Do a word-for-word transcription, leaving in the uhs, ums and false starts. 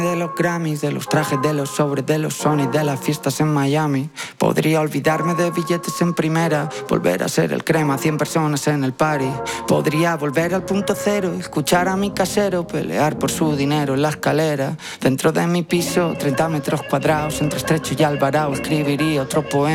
De los Grammys, de los trajes, de los sobres, de los Sony, de las fiestas en Miami. Podría olvidarme de billetes en primera, volver a ser el crema, cien personas en el party. Podría volver al punto cero, escuchar a mi casero pelear por su dinero en la escalera. Dentro de mi piso, treinta metros cuadrados, entre Estrecho y Alvarado, escribiría otro poema.